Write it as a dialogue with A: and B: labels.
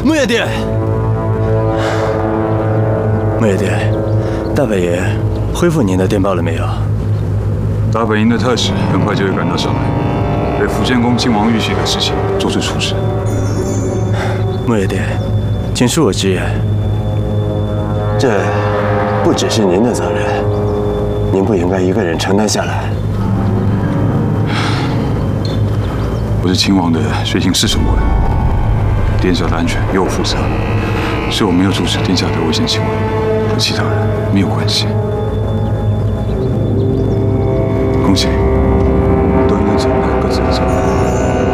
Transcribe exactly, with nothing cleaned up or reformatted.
A: 木叶殿，木叶殿，大本营恢复您的电报了没有？
B: 大本营的特使很快就会赶到上来，对福建宫亲王玉玺的事情做出处置。
A: 木叶殿，请恕我直言，这不只是您的责任，您不应该一个人承担下来。
B: 我是亲王的随行侍从官，殿下的安全由我负责，是我没有阻止殿下的危险行为，和其他人没有关系。恭喜，都应该承担各自的责任。